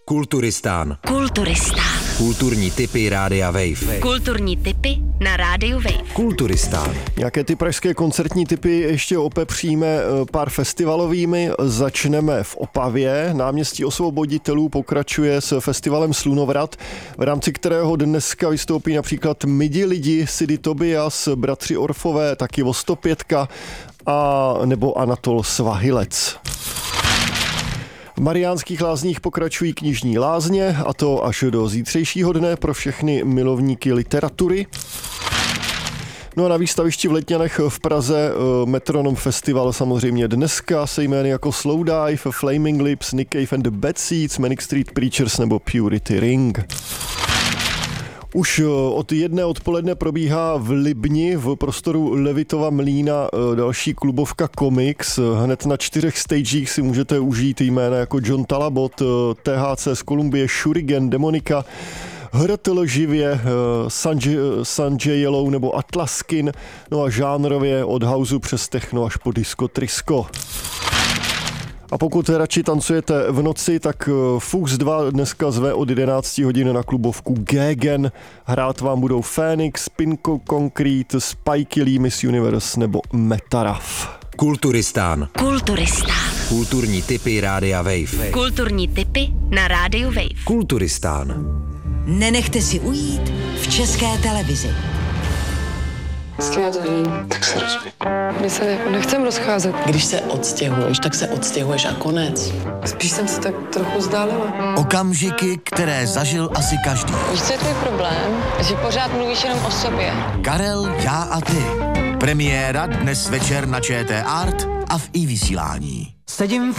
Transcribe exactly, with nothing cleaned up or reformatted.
Kulturistán. Kulturistán. Kulturní tipy Rádia Wave. Kulturní tipy na Rádiu Wave. Kulturistán. Jaké ty pražské koncertní tipy ještě opepříme pár festivalovými. Začneme v Opavě. Náměstí Osvoboditelů pokračuje s festivalem Slunovrat, v rámci kterého dneska vystoupí například Midi lidi, Sidy Tobias, Bratři Orfové, taky Vostopětka a nebo Anatol Svahilec. V Mariánských Lázních pokračují knižní lázně, a to až do zítřejšího dne pro všechny milovníky literatury. No a na výstavišti v Letňanech v Praze Metronom Festival samozřejmě dneska se jmény jako Slowdive, Flaming Lips, Nick Cave and the Bad Seeds, Manic Street Preachers nebo Purity Ring. Už od jedné odpoledne probíhá v Libni v prostoru Levitova mlýna další klubovka Comics. Hned na čtyřech stagech si můžete užít jména jako John Talabot, T H C z Kolumbie, Shuriken, Demonika, H R T L živě, Sanjay, Sanjay Yellow nebo Atlaskin, no a žánrově od houseu přes techno až po disco trisko. A pokud radši tancujete v noci, tak Fuchs dva dneska zve od jedenácti hodin na klubovku Gegen. Hrát vám budou Phoenix, Pinko Concrete, Spike Lee, Miss Universe nebo Metaraf. Kulturistán. Kulturistán. Kulturní tipy Rádia Wave. Kulturní tipy na Rádiu Wave. Kulturistán. Nenechte si ujít v České televizi. S kým já to vidím? Tak se rozvěď. My se jako nechcem rozcházet. Když se odstěhuješ, tak se odstěhuješ a konec. Spíš jsem se tak trochu vzdálila. Okamžiky, které zažil asi každý. Víš, co je tvůj problém? Že pořád mluvíš jenom o sobě. Karel, já a ty. Premiéra dnes večer na Č T Art a v i vysílání. Sedím